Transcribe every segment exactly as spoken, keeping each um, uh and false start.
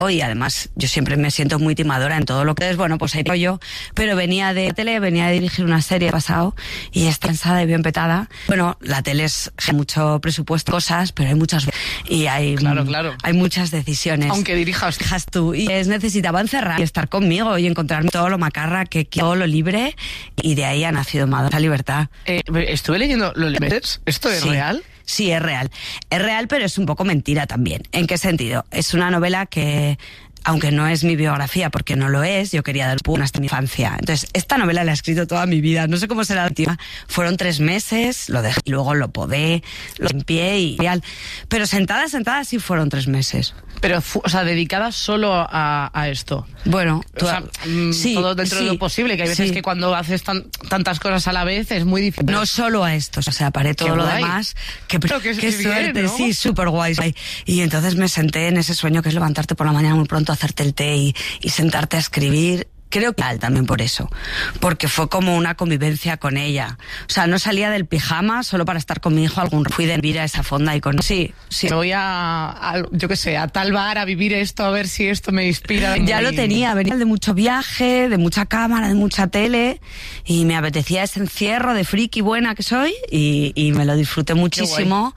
y además yo siempre me siento muy timadora en todo lo que es, bueno, pues ahí yo, pero venía de tele, venía a dirigir una serie pasado y está cansada y bien petada. Bueno, la tele es mucho presupuesto, cosas, pero hay muchas y hay, claro, claro. hay muchas decisiones. Aunque dirijas. Dirijas tú. Y es, necesitaba encerrar y estar conmigo y encontrarme todo lo macarra, que todo lo libre, y de ahí ha nacido Madonna, la libertad. Eh, estuve leyendo los libros. ¿Esto es sí. real? Sí, es real. Es real, pero es un poco mentira también. ¿En qué sentido? Es una novela que, aunque no es mi biografía, porque no lo es, yo quería dar un hasta mi infancia. Entonces, esta novela la he escrito toda mi vida. No sé cómo será la última. Fueron tres meses, lo dejé, y luego lo podé, lo limpié y real. Pero sentada, sentada, sí fueron tres meses. Pero, o sea, dedicada solo a, a esto. Bueno, o sea, sí, todo dentro sí, de lo posible, que hay veces sí. que cuando haces tan, tantas cosas a la vez es muy difícil. No solo a esto, o sea, paré todo lo demás. Qué, que, qué suerte, bien, ¿no? Sí, súper guay. Y entonces me senté en ese sueño que es levantarte por la mañana muy pronto, hacerte el té y, y sentarte a escribir. Creo que también por eso, porque fue como una convivencia con ella. O sea, no salía del pijama solo para estar con mi hijo. Algún fui de vivir a esa fonda y con... Sí, sí. Me voy a, a, yo qué sé, a tal bar a vivir esto, a ver si esto me inspira. Ya lo tenía, venía de mucho viaje, de mucha cámara, de mucha tele, y me apetecía ese encierro de friki buena que soy, y, y me lo disfruté muchísimo.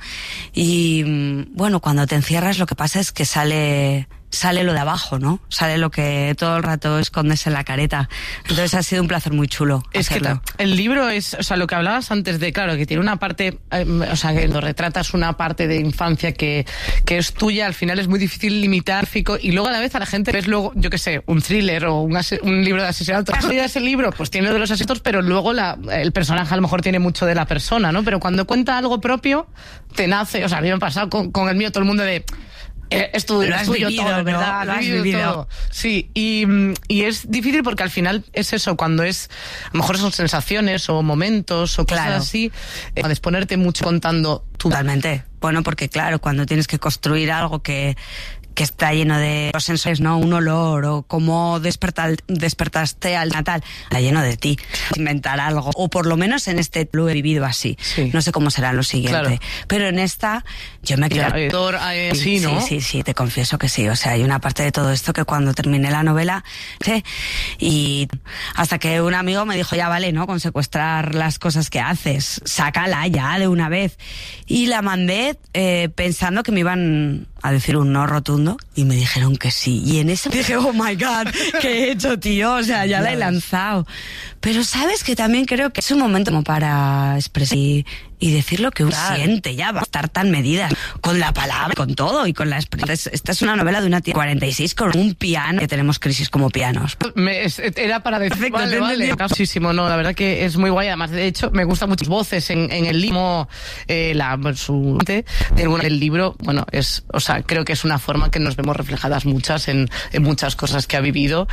Y bueno, cuando te encierras lo que pasa es que sale... sale lo de abajo, ¿no? Sale lo que todo el rato escondes en la careta. Entonces ha sido un placer muy chulo es hacerlo. Que el libro es, o sea, lo que hablabas antes de, claro, que tiene una parte, eh, o sea, que lo retratas una parte de infancia que, que es tuya, al final es muy difícil limitar, fico, y luego a la vez a la gente ves luego, yo qué sé, un thriller o un, ase, un libro de asesinato. ¿Has leído ese libro? Pues tiene de los asesinatos, pero luego la, el personaje a lo mejor tiene mucho de la persona, ¿no? Pero cuando cuenta algo propio, te nace, o sea, a mí me ha pasado con, con el mío, todo el mundo de... Es tu, lo es has tuyo vivido, todo, ¿no? ¿verdad? Lo has vivido vivido. Todo. Sí, y, y es difícil porque al final es eso, cuando es, a lo mejor son sensaciones o momentos o cosas claro. así, eh, a exponerte mucho contando tú. Totalmente. Bueno, porque claro, cuando tienes que construir algo que... que está lleno de los sensores, ¿no? Un olor, o cómo despertar, despertaste al natal, está lleno de ti. Inventar algo, o por lo menos en este lo he vivido así. Sí. No sé cómo será lo siguiente. Claro. Pero en esta, yo me quedo... Claro, eh, sí, ¿no? Sí, sí, sí, te confieso que sí. O sea, hay una parte de todo esto que cuando terminé la novela, sí, y hasta que un amigo me dijo, ya vale, ¿no? Con secuestrar las cosas que haces, sácala ya de una vez. Y la mandé eh, pensando que me iban a decir un no rotundo, y me dijeron que sí. Y en ese dije, oh my God, ¿qué he hecho, tío? O sea, ya la he lanzado. Pero sabes que también creo que es un momento como para expresar y, y decir lo que uno claro. siente. Ya va a estar tan medida con la palabra, con todo y con la expresión. Esta es una novela de una tía de cuarenta y seis con un piano, que tenemos crisis como pianos. Me, era para decir, perfecto, vale, vale. Muchísimo, no, la verdad que es muy guay. Además, de hecho, me gustan muchas voces en, en el libro, eh, la, su, de alguna del libro, bueno, es, o sea, creo que es una forma que nos vemos reflejadas muchas en, en muchas cosas que ha vivido.